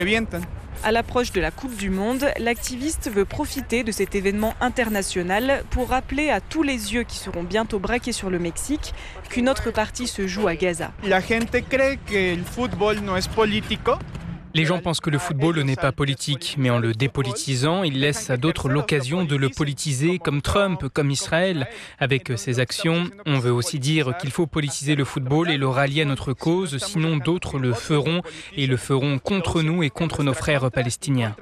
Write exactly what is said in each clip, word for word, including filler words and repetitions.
À l'approche de la Coupe du Monde, l'activiste veut profiter de cet événement international pour rappeler à tous les yeux qui seront bientôt braqués sur le Mexique qu'une autre partie se joue à Gaza. La gente cree que el fútbol no es político. Les gens pensent que le football n'est pas politique, mais en le dépolitisant, ils laissent à d'autres l'occasion de le politiser, comme Trump, comme Israël. Avec ces actions, on veut aussi dire qu'il faut politiser le football et le rallier à notre cause, sinon d'autres le feront, et le feront contre nous et contre nos frères palestiniens.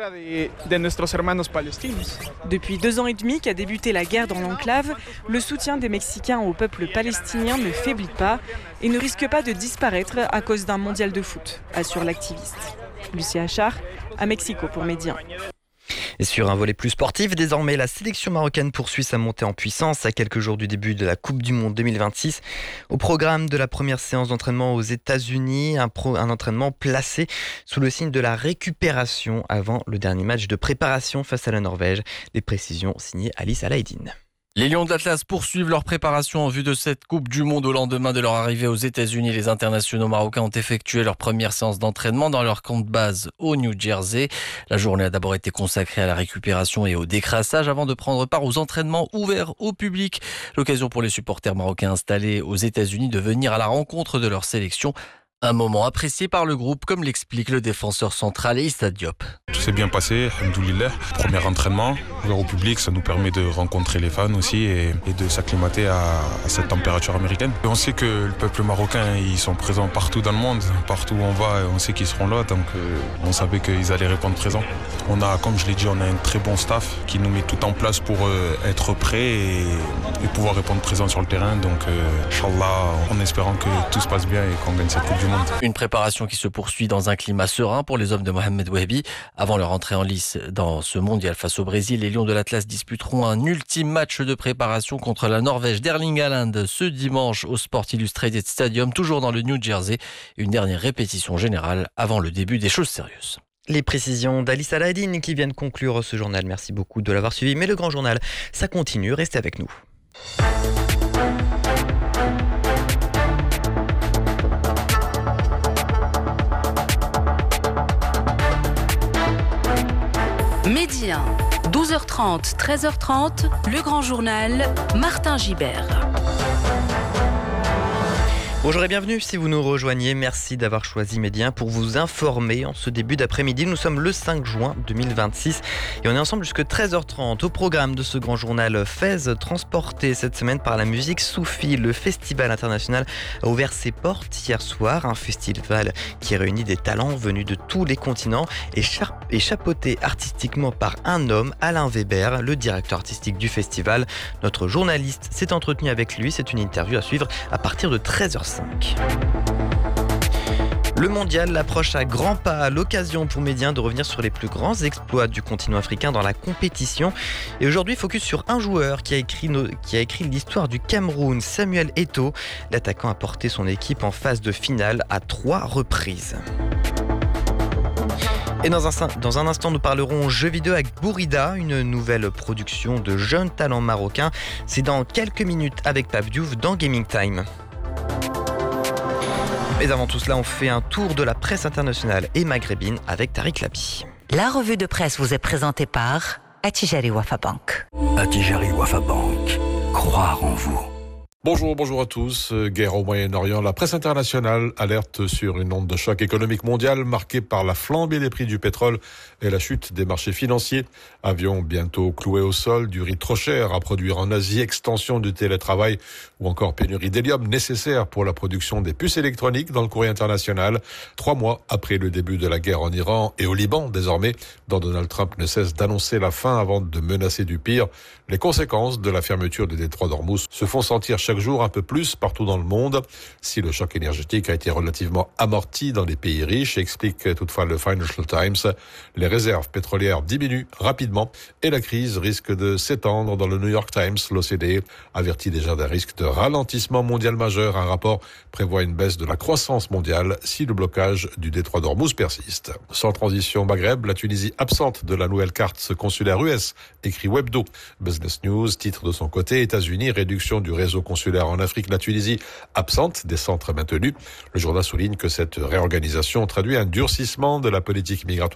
Depuis deux ans et demi qu'a débuté la guerre dans l'enclave, le soutien des Mexicains au peuple palestinien ne faiblit pas et ne risque pas de disparaître à cause d'un mondial de foot, assure l'activiste. Lucie Achard, à Mexico pour Média. Et sur un volet plus sportif, désormais, la sélection marocaine poursuit sa montée en puissance à quelques jours du début de la Coupe du Monde deux mille vingt-six. Au programme de la première séance d'entraînement aux États-Unis, un, pro, un entraînement placé sous le signe de la récupération avant le dernier match de préparation face à la Norvège. Les précisions signées Alice Alaïdine. Les Lions de l'Atlas poursuivent leur préparation en vue de cette Coupe du Monde. Au lendemain de leur arrivée aux États-Unis, les internationaux marocains ont effectué leur première séance d'entraînement dans leur camp de base au New Jersey. La journée a d'abord été consacrée à la récupération et au décrassage avant de prendre part aux entraînements ouverts au public. L'occasion pour les supporters marocains installés aux États-Unis de venir à la rencontre de leur sélection. Un moment apprécié par le groupe, comme l'explique le défenseur central Issa Diop. Tout s'est bien passé, alhamdoulilah. Premier entraînement, ouvert au public, ça nous permet de rencontrer les fans aussi et, et de s'acclimater à, à cette température américaine. Et on sait que le peuple marocain, ils sont présents partout dans le monde, partout où on va, on sait qu'ils seront là, donc euh, on savait qu'ils allaient répondre présents. On a, comme je l'ai dit, on a un très bon staff qui nous met tout en place pour euh, être prêt et, et pouvoir répondre présent sur le terrain. Donc, euh, Inch'Allah, en espérant que tout se passe bien et qu'on gagne cette Coupe du Monde. Une préparation qui se poursuit dans un climat serein pour les hommes de Mohamed Wahbi. Avant leur entrée en lice dans ce mondial face au Brésil, les Lions de l'Atlas disputeront un ultime match de préparation contre la Norvège d'Erling Haaland ce dimanche au Sport Illustrated Stadium, toujours dans le New Jersey. Une dernière répétition générale avant le début des choses sérieuses. Les précisions d'Alice Alaïdine qui viennent conclure ce journal. Merci beaucoup de l'avoir suivi. Mais le grand journal, ça continue. Restez avec nous. Média, douze heures trente, treize heures trente, le grand journal, Martin Gibert. Bonjour et bienvenue si vous nous rejoignez. Merci d'avoir choisi Média pour vous informer en ce début d'après-midi. Nous sommes le cinq juin deux mille vingt-six et on est ensemble jusqu'à treize heures trente. Au programme de ce grand journal, Fès, transporté cette semaine par la musique soufie. Le Festival international a ouvert ses portes hier soir. Un festival qui réunit des talents venus de tous les continents et, cha- et chapeauté artistiquement par un homme, Alain Weber, le directeur artistique du festival. Notre journaliste s'est entretenu avec lui. C'est une interview à suivre à partir de treize heures cinq. Le mondial approche à grands pas, l'occasion pour Média de revenir sur les plus grands exploits du continent africain dans la compétition. Et aujourd'hui, focus sur un joueur qui a écrit, no- qui a écrit l'histoire du Cameroun, Samuel Eto'o. L'attaquant a porté son équipe en phase de finale à trois reprises. Et dans un, dans un instant, nous parlerons jeux vidéo avec Bourida, une nouvelle production de jeunes talents marocains. C'est dans quelques minutes avec Pape Diouf dans Gaming Time. Mais avant tout cela, on fait un tour de la presse internationale et maghrébine avec Tariq Labi. La revue de presse vous est présentée par Attijari Wafa Bank. Attijari Wafa Bank. Croire en vous. Bonjour, bonjour à tous. Guerre au Moyen-Orient. La presse internationale alerte sur une onde de choc économique mondiale marquée par la flambée des prix du pétrole et la chute des marchés financiers. Avions bientôt cloués au sol, du riz trop cher à produire en Asie, extension du télétravail ou encore pénurie d'hélium nécessaire pour la production des puces électroniques dans le courrier international. Trois mois après le début de la guerre en Iran et au Liban, désormais, dont Donald Trump ne cesse d'annoncer la fin avant de menacer du pire, les conséquences de la fermeture du détroit d'Ormuz se font sentir chaque jour un peu plus partout dans le monde. Si le choc énergétique a été relativement amorti dans les pays riches, explique toutefois le Financial Times, les réserves pétrolières diminuent rapidement et la crise risque de s'étendre. Dans le New York Times, l'O C D E avertit déjà d'un risque de ralentissement mondial majeur. Un rapport prévoit une baisse de la croissance mondiale si le blocage du détroit d'Ormuz persiste. Sans transition Maghreb, la Tunisie absente de la nouvelle carte consulaire U S, écrit Webdo. Business News titre de son côté États-Unis, réduction du réseau consulaire en Afrique, la Tunisie absente des centres maintenus. Le journal souligne que cette réorganisation traduit un durcissement de la politique migratoire